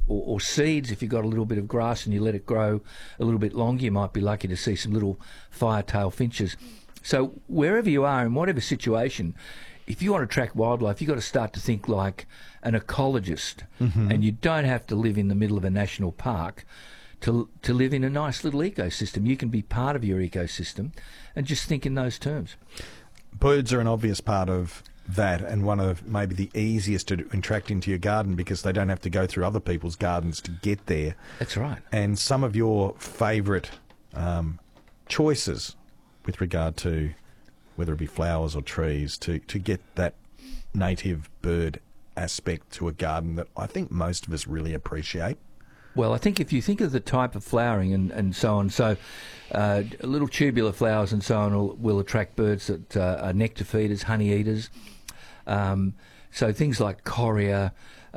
or seeds. If you've got a little bit of grass and you let it grow a little bit longer, you might be lucky to see some little firetail finches. So wherever you are, in whatever situation, if you want to attract wildlife, you've got to start to think like an ecologist. And you don't have to live in the middle of a national park to live in a nice little ecosystem. You can be part of your ecosystem and just think in those terms. Birds are an obvious part of that, and one of maybe the easiest to attract into your garden because they don't have to go through other people's gardens to get there. That's right. And some of your favourite choices with regard to whether it be flowers or trees to get that native bird aspect to a garden that I think most of us really appreciate. Well, I think if you think of the type of flowering and so on, so little tubular flowers and so on will attract birds that are nectar feeders, honey eaters. So things like correa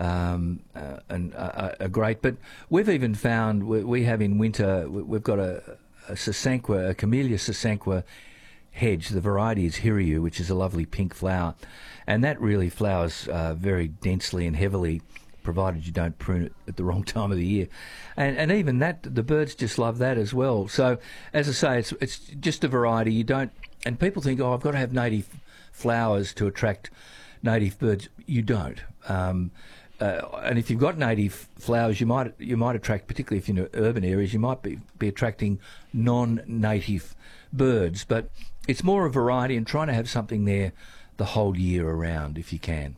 are great. But we've even found, we have in winter, we've got a Sasanqua, a Camellia Sasanqua hedge. The variety is Hiryu, which is a lovely pink flower. And that really flowers very densely and heavily, provided you don't prune it at the wrong time of the year. And even that, the birds just love that as well. So, as I say, it's just a variety. You don't, and people think, oh, I've got to have native flowers to attract native birds. You don't. And if you've got native flowers, you might attract, particularly if you're in urban areas, you might be attracting non-native birds. But it's more a variety and trying to have something there the whole year around if you can.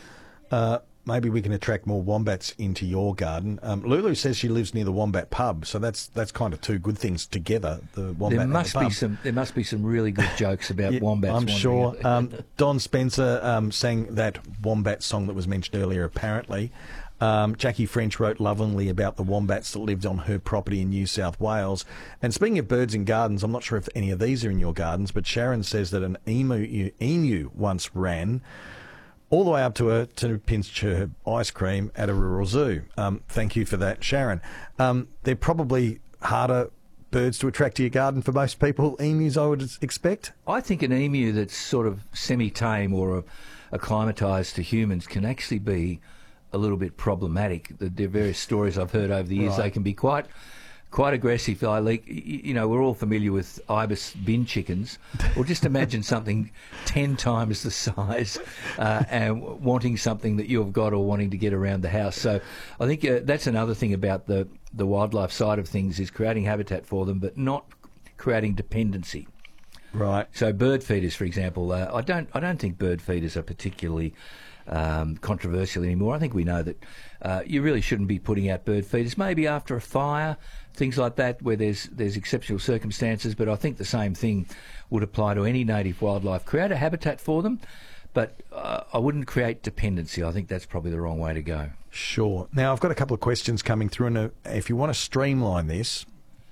Maybe we can attract more wombats into your garden. Lulu says she lives near the Wombat Pub, so that's kind of two good things together. The wombat. There must be some really good jokes about wombats. I'm sure. Don Spencer sang that wombat song that was mentioned earlier. Apparently, Jackie French wrote lovingly about the wombats that lived on her property in New South Wales. And speaking of birds in gardens, I'm not sure if any of these are in your gardens, but Sharon says that an emu once ran all the way up to her to pinch her ice cream at a rural zoo. Thank you for that, Sharon. They're probably harder birds to attract to your garden for most people, emus, I would expect. I think an emu that's sort of semi-tame or acclimatised to humans can actually be a little bit problematic. The various stories I've heard over the years, They can be quite aggressive. Like, we're all familiar with ibis bin chickens. Well, just imagine something 10 times the size and wanting something that you've got or wanting to get around the house. So I think that's another thing about the wildlife side of things is creating habitat for them, but not creating dependency. Right. So bird feeders, for example, I don't think bird feeders are particularly controversial anymore. I think we know that you really shouldn't be putting out bird feeders. Maybe after a fire, things like that, where there's exceptional circumstances. But I think the same thing would apply to any native wildlife. Create a habitat for them, but I wouldn't create dependency. I think that's probably the wrong way to go. Sure. Now I've got a couple of questions coming through, and if you want to streamline this,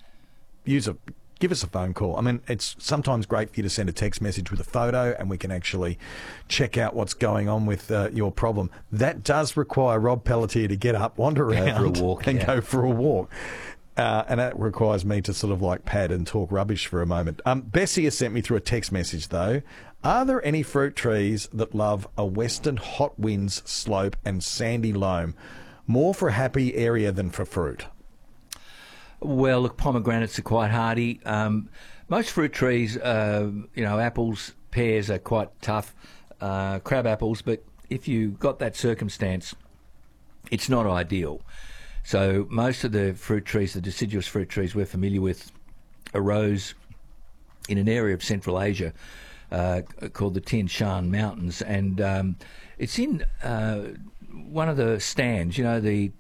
give us a phone call. I mean, it's sometimes great for you to send a text message with a photo and we can actually check out what's going on with your problem. That does require Rob Pelletier to get up, wander around go for a walk. And that requires me to sort of like pad and talk rubbish for a moment. Bessie has sent me through a text message, though. Are there any fruit trees that love a western hot winds slope and sandy loam, more for a happy area than for fruit? Well, look, pomegranates are quite hardy. Most fruit trees, apples, pears are quite tough, crab apples, but if you got that circumstance, it's not ideal. So most of the fruit trees, the deciduous fruit trees we're familiar with, arose in an area of Central Asia called the Tian Shan Mountains, and it's in one of the stands, the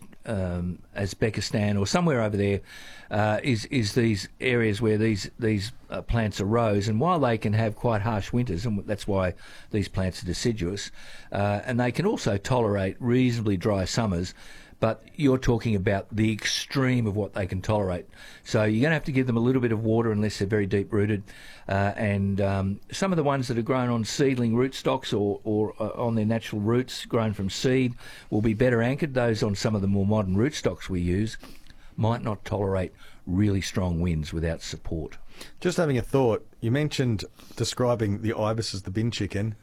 Uzbekistan or somewhere over there, is these areas where these plants arose. And while they can have quite harsh winters, and that's why these plants are deciduous, and they can also tolerate reasonably dry summers, but you're talking about the extreme of what they can tolerate. So you're going to have to give them a little bit of water unless they're very deep-rooted. And some of the ones that are grown on seedling rootstocks or on their natural roots, grown from seed, will be better anchored. Those on some of the more modern rootstocks we use might not tolerate really strong winds without support. Just having a thought, you mentioned describing the ibis as the bin chicken.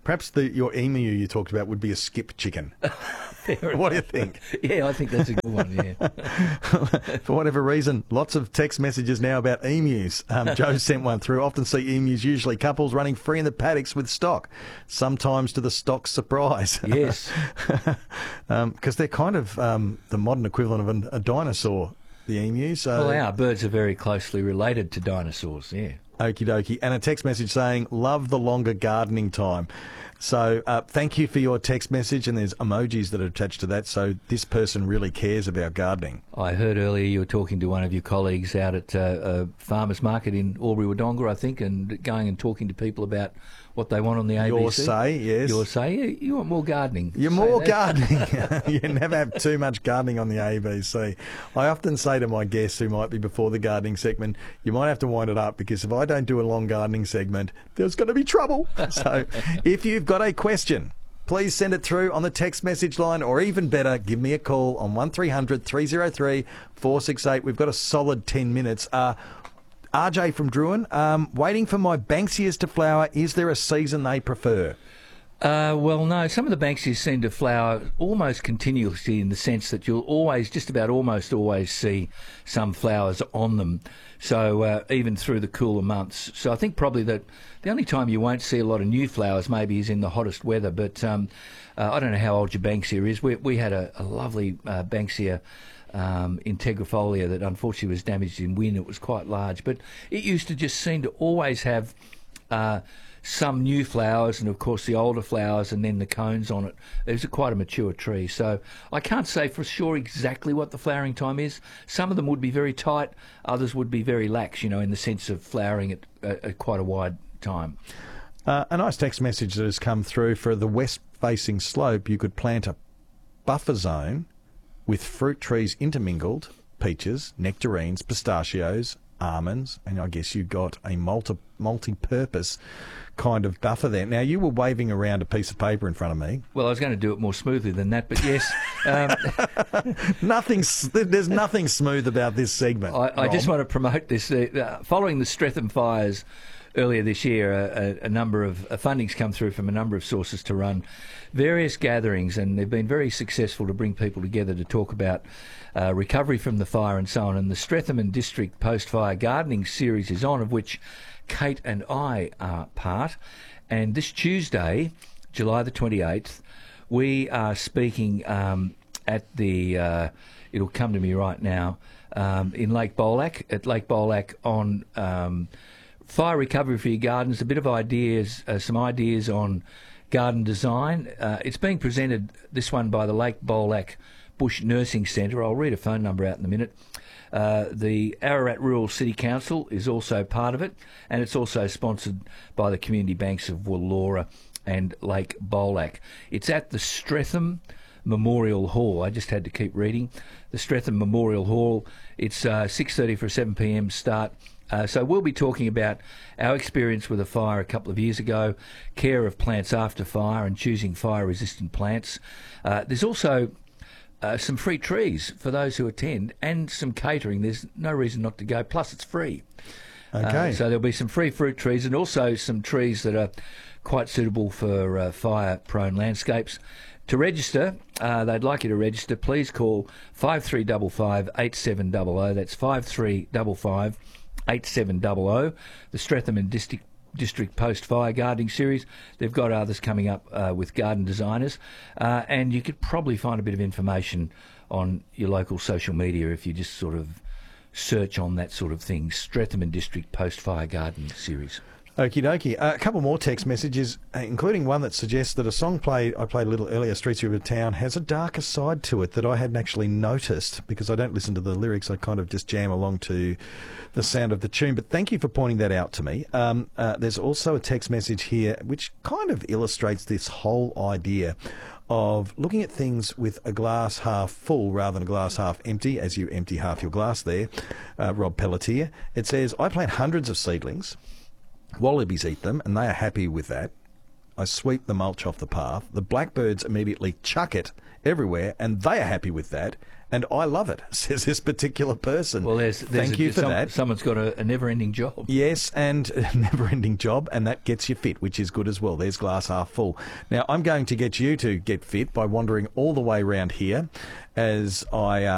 Perhaps your emu you talked about would be a skip chicken. What do you think? Yeah, I think that's a good one, yeah. For whatever reason, lots of text messages now about emus. Joe sent one through. Often see emus, usually couples, running free in the paddocks with stock, sometimes to the stock's surprise. Yes. Because they're kind of the modern equivalent of a dinosaur, the emus. Well, our birds are very closely related to dinosaurs, yeah. Okie dokie. And a text message saying, love the longer gardening time. So thank you for your text message, and there's emojis that are attached to that, so this person really cares about gardening. I heard earlier you were talking to one of your colleagues out at a farmer's market in Albury-Wodonga, I think, and going and talking to people about what they want on the ABC. Your say, yes. Your say, you want more gardening. You're more gardening. You never have too much gardening on the ABC. I often say to my guests who might be before the gardening segment, you might have to wind it up, because if I don't do a long gardening segment, there's going to be trouble. So if you've got a question, please send it through on the text message line, or even better, give me a call on 1300 303 468. We've got a solid 10 minutes. RJ from Druin, waiting for my Banksias to flower. Is there a season they prefer? Well, no. Some of the Banksias seem to flower almost continuously, in the sense that you'll almost always see some flowers on them. So even through the cooler months. So I think probably that the only time you won't see a lot of new flowers maybe is in the hottest weather. But I don't know how old your Banksia is. We had a lovely Banksia integrifolia that unfortunately was damaged in wind. It was quite large, but it used to just seem to always have some new flowers, and of course the older flowers, and then the cones on it. It was quite a mature tree, so I can't say for sure exactly what the flowering time is. Some of them would be very tight, others would be very lax, in the sense of flowering at quite a wide time. A nice text message that has come through: for the west-facing slope, you could plant a buffer zone with fruit trees intermingled, peaches, nectarines, pistachios, almonds, and I guess you've got a multi-purpose kind of buffer there. Now, you were waving around a piece of paper in front of me. Well, I was going to do it more smoothly than that, but yes. There's nothing smooth about this segment. I just want to promote this. Following the Streatham fires earlier this year, a number of funding's come through from a number of sources to run various gatherings, and they've been very successful to bring people together to talk about recovery from the fire and so on. And the Streatham and District Post-Fire Gardening Series is on, of which Kate and I are part. And this Tuesday, July the 28th, we are speaking at the, it'll come to me right now, in Lake Bolac, at Lake Bolac on fire recovery for your gardens, a bit of ideas, some ideas on garden design. It's being presented, this one, by the Lake Bolac Bush Nursing Centre. I'll read a phone number out in a minute. The Ararat Rural City Council is also part of it, and it's also sponsored by the community banks of Wollora and Lake Bolac. It's at the Streatham Memorial Hall. I just had to keep reading. The Streatham Memorial Hall. It's 6:30 for a 7 p.m. start. So we'll be talking about our experience with a fire a couple of years ago, care of plants after fire, and choosing fire-resistant plants. There's also some free trees for those who attend, and some catering. There's no reason not to go, plus it's free. Okay. So there'll be some free fruit trees, and also some trees that are quite suitable for fire-prone landscapes. To register, they'd like you to register. Please call 5355 8700. That's 5355 8700. The Streatham and District Post-Fire Gardening Series. They've got others coming up with garden designers. And you could probably find a bit of information on your local social media if you just sort of search on that sort of thing. Streatham and District Post-Fire Gardening Series. Okie dokie. A couple more text messages, including one that suggests that a song I played a little earlier, Streets of Town, has a darker side to it that I hadn't actually noticed, because I don't listen to the lyrics. I kind of just jam along to the sound of the tune. But thank you for pointing that out to me. There's also a text message here which kind of illustrates this whole idea of looking at things with a glass half full rather than a glass half empty, as you empty half your glass there, Rob Pelletier. It says, I plant hundreds of seedlings. Wallabies eat them, and they are happy with that. I sweep the mulch off the path. The blackbirds immediately chuck it everywhere, and they are happy with that. And I love it, says this particular person. Well, Thank you for that. Someone's got a never-ending job. Yes, and a never-ending job, and that gets you fit, which is good as well. There's glass half full. Now, I'm going to get you to get fit by wandering all the way around here as I